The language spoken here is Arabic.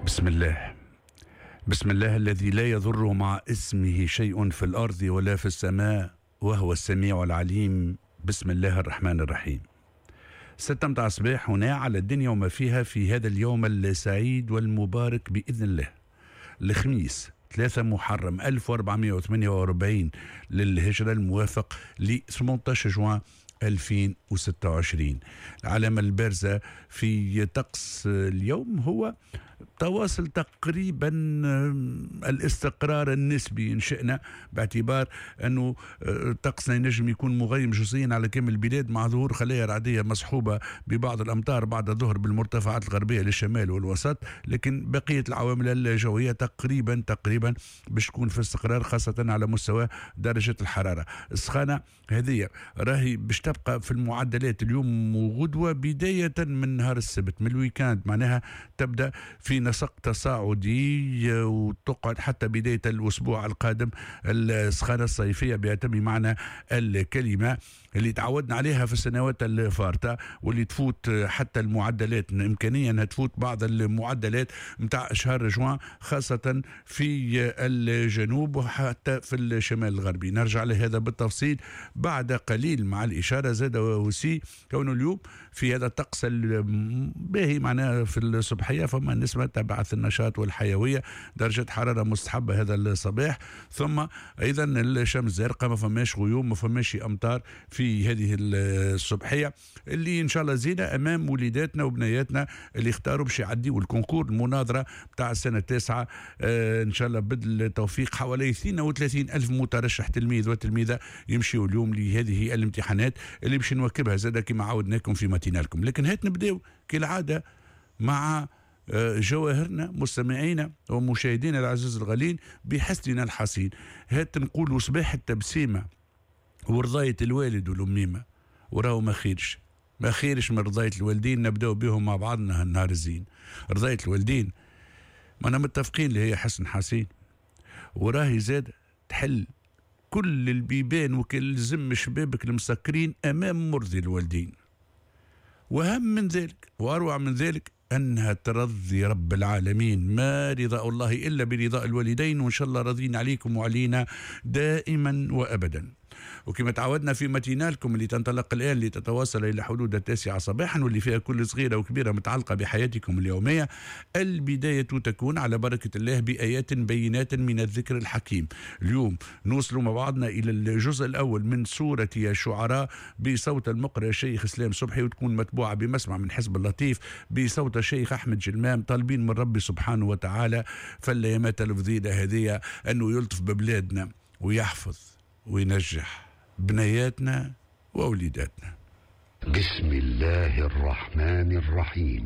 بسم الله. بسم الله الذي لا يضر مع اسمه شيء في الأرض ولا في السماء وهو السميع العليم. بسم الله الرحمن الرحيم. 6 متاع صباح هنا على الدنيا وما فيها في هذا اليوم السعيد والمبارك بإذن الله، الخميس 3 محرم 1448 للهجرة، الموافق ل 18 جوان 2026. العلامة البارزة في طقس اليوم هو تواصل تقريبا الاستقرار النسبي إن شئنا، باعتبار أنه طقسنا ينجم يكون مغيم جزئيا على كامل البلاد مع ظهور خلايا رعدية مصحوبة ببعض الأمطار بعد الظهر بالمرتفعات الغربية للشمال والوسط، لكن بقية العوامل الجوية تقريبا باش تكون في استقرار، خاصة على مستوى درجة الحرارة. السخانة هذه راهي باش تبقى في المعدلات اليوم وغدوة بداية من نهار السبت من الويكاند، معناها تبدأ في نسق تصاعدي وتقعد حتى بداية الأسبوع القادم السخانة الصيفية بأتم معنى الكلمة اللي تعودنا عليها في السنوات الفارطة، واللي تفوت حتى المعدلات، إمكانية أنها تفوت بعض المعدلات متاع شهر جوان، خاصة في الجنوب وحتى في الشمال الغربي. نرجع لهذا بالتفصيل بعد قليل، مع الإشارة زاد وسي كونه اليوم في هذا الطقس الباهي معناها في الصبحية فما نسمة تبعث النشاط والحيوية، درجة حرارة مستحبة هذا الصباح، ثم أيضا الشمس زرقاء، ما فماش غيوم، ما فماش أمطار في هذه الصبحية اللي إن شاء الله زينة أمام وليداتنا وبنياتنا اللي اختاروا باش يعديوا الكونكور المناظرة بتاع السنة 9 إن شاء الله بالتوفيق. حوالي 32 ألف مترشح تلميذ وتلميذة يمشيوا اليوم لهذه الامتحانات اللي باش نواكبها زاد كما عودناكم في ماتينالكم. لكن هات نبداو كالعادة مع جواهرنا مستمعينا ومشاهدينا العزيز الغالين بحسننا الحسين. هات نقولوا صباح التبسيمة ورضاية الوالد والأميمة، وراو ما خيرش من رضاية الوالدين. نبداو بهم مع بعضنا هالنهار الزين. رضاية الوالدين ما أنا متفقين اللي هي حسن حسين، وراهي زاد تحل كل البيبان وكل زم شبابك المسكرين أمام مرضي الوالدين. وأهم من ذلك وأروع من ذلك أنها ترضي رب العالمين، ما رضاء الله إلا برضاء الوالدين، وإن شاء الله راضين عليكم وعلينا دائما وأبدا. وكما تعودنا في ماتينالكم اللي تنطلق الآن اللي تتواصل إلى حدود 9 صباحا، واللي فيها كل صغيرة وكبيرة متعلقة بحياتكم اليومية، البداية تكون على بركة الله بآيات بينات من الذكر الحكيم. اليوم نوصل مع بعضنا إلى الجزء الأول من سورة الشعراء بصوت المقرئ الشيخ إسلام صبحي، وتكون متبوعة بمسمع من حزب اللطيف بصوت الشيخ أحمد جلمام، طالبين من ربي سبحانه وتعالى فالأيامات الفضيلة هذه أنه يلطف ببلادنا ويحفظ وينجح بنياتنا وأوليداتنا. بسم الله الرحمن الرحيم.